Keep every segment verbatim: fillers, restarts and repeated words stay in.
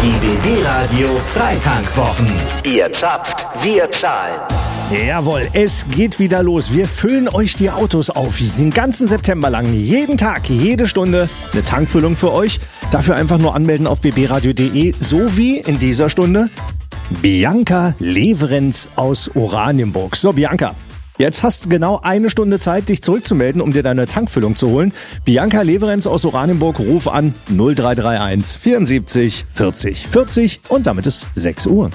Die B B-Radio Freitankwwochen. Ihr zapft, wir zahlen. Jawohl, es geht wieder los. Wir füllen euch die Autos auf. Den ganzen September lang. Jeden Tag, jede Stunde eine Tankfüllung für euch. Dafür einfach nur anmelden auf b b radio punkt d e. So wie in dieser Stunde Bianca Leverenz aus Oranienburg. So, Bianca, jetzt hast du genau eine Stunde Zeit, dich zurückzumelden, um dir deine Tankfüllung zu holen. Bianca Leverenz aus Oranienburg, ruf an null drei drei eins vierundsiebzig vierzig vierzig und damit ist sechs Uhr.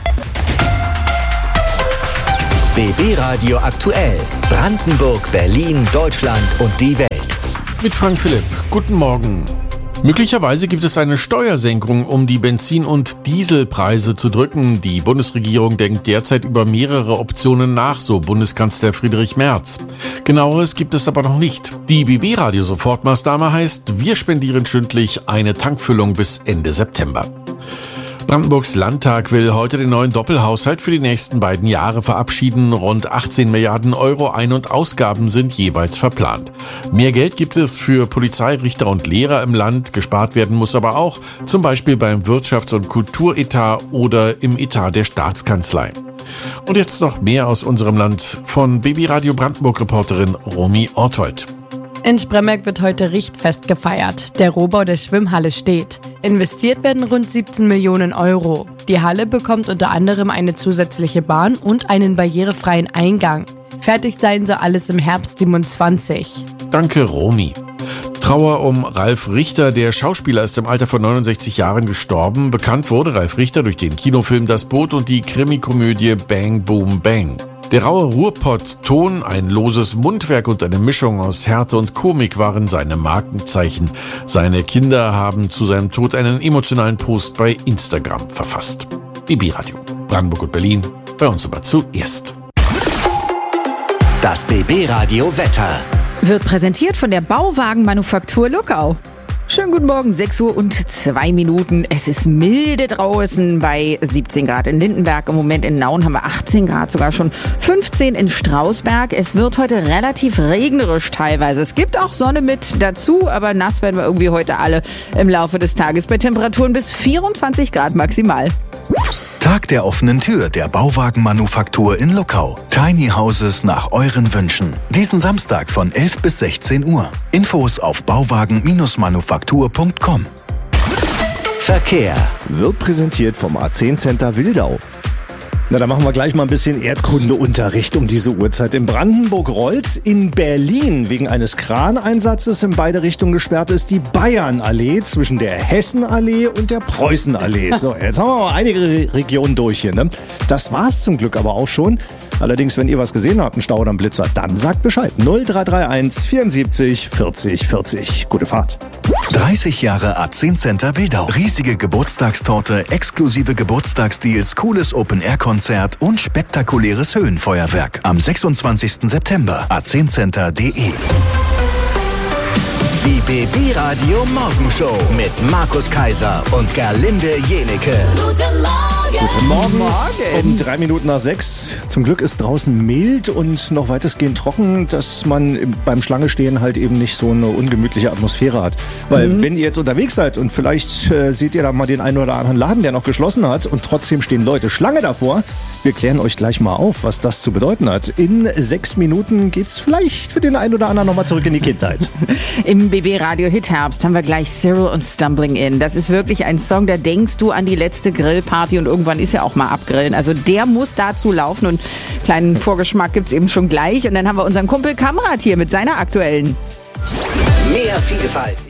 B B-Radio aktuell. Brandenburg, Berlin, Deutschland und die Welt. Mit Frank Philipp. Guten Morgen. Möglicherweise gibt es eine Steuersenkung, um die Benzin- und Dieselpreise zu drücken. Die Bundesregierung denkt derzeit über mehrere Optionen nach, so Bundeskanzler Friedrich Merz. Genaueres gibt es aber noch nicht. Die B B-Radio-Sofortmaßnahme heißt, wir spendieren stündlich eine Tankfüllung bis Ende September. Brandenburgs Landtag will heute den neuen Doppelhaushalt für die nächsten beiden Jahre verabschieden. Rund achtzehn Milliarden Euro Ein- und Ausgaben sind jeweils verplant. Mehr Geld gibt es für Polizei, Richter und Lehrer im Land. Gespart werden muss aber auch, zum Beispiel beim Wirtschafts- und Kulturetat oder im Etat der Staatskanzlei. Und jetzt noch mehr aus unserem Land von B B-Radio Brandenburg-Reporterin Romy Orthold. In Spremberg wird heute Richtfest gefeiert. Der Rohbau der Schwimmhalle steht. Investiert werden rund siebzehn Millionen Euro. Die Halle bekommt unter anderem eine zusätzliche Bahn und einen barrierefreien Eingang. Fertig sein soll alles im Herbst siebenundzwanzig. Danke, Romy. Trauer um Ralf Richter. Der Schauspieler ist im Alter von neunundsechzig Jahren gestorben. Bekannt wurde Ralf Richter durch den Kinofilm Das Boot und die Krimikomödie Bang Boom Bang. Der raue Ruhrpott-Ton, ein loses Mundwerk und eine Mischung aus Härte und Komik waren seine Markenzeichen. Seine Kinder haben zu seinem Tod einen emotionalen Post bei Instagram verfasst. B B-Radio, Brandenburg und Berlin, bei uns aber zuerst. Das B B-Radio Wetter wird präsentiert von der Bauwagenmanufaktur Luckau. Schönen guten Morgen, sechs Uhr und zwei Minuten. Es ist milde draußen bei siebzehn Grad in Lindenberg. Im Moment in Nauen haben wir achtzehn Grad, sogar schon fünfzehn in Strausberg. Es wird heute relativ regnerisch teilweise. Es gibt auch Sonne mit dazu, aber nass werden wir irgendwie heute alle im Laufe des Tages bei Temperaturen bis vierundzwanzig Grad maximal. Tag der offenen Tür der Bauwagenmanufaktur in Luckau. Tiny Houses nach euren Wünschen. Diesen Samstag von elf bis sechzehn Uhr. Infos auf bauwagen manufaktur punkt com. Verkehr wird präsentiert vom A zehn Center Wildau. Na, da machen wir gleich mal ein bisschen Erdkundeunterricht um diese Uhrzeit. In Brandenburg rollt's. In Berlin wegen eines Kraneinsatzes in beide Richtungen gesperrt ist die Bayernallee zwischen der Hessenallee und der Preußenallee. So, jetzt haben wir mal einige Re- Regionen durch hier, ne? Das war's zum Glück aber auch schon. Allerdings, wenn ihr was gesehen habt, einen Stau oder einen Blitzer, dann sagt Bescheid. null drei drei eins vierundsiebzig vierzig vierzig. Gute Fahrt. dreißig Jahre A zehn Center Wildau. Riesige Geburtstagstorte, exklusive Geburtstagsdeals, cooles Open-Air-Konzert und spektakuläres Höhenfeuerwerk. Am sechsundzwanzigsten September. a zehn center punkt de. Die B B-Radio Morgenshow mit Markus Kaiser und Gerlinde Jenecke. Guten Morgen! Guten Morgen. Morgen. Um drei Minuten nach sechs. Zum Glück ist draußen mild und noch weitestgehend trocken, dass man beim Schlange stehen halt eben nicht so eine ungemütliche Atmosphäre hat. Weil mhm. wenn ihr jetzt unterwegs seid und vielleicht äh, seht ihr da mal den einen oder anderen Laden, der noch geschlossen hat und trotzdem stehen Leute Schlange davor. Wir klären euch gleich mal auf, was das zu bedeuten hat. In sechs Minuten geht's vielleicht für den einen oder anderen nochmal zurück in die Kindheit. Im B B-Radio Hit Herbst haben wir gleich Cyril und Stumbling In. Das ist wirklich ein Song, da denkst du an die letzte Grillparty und irgendwann ist ja auch mal abgrillen. Also der muss dazu laufen und einen kleinen Vorgeschmack gibt's eben schon gleich. Und dann haben wir unseren Kumpel Kamrat hier mit seiner aktuellen. Mehr Vielfalt